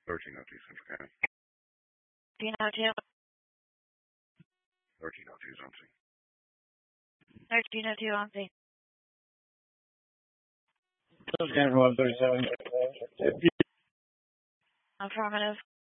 1302 Central County. 1302. 1302 Zone C. 1302 on C. Central County 137. Affirmative.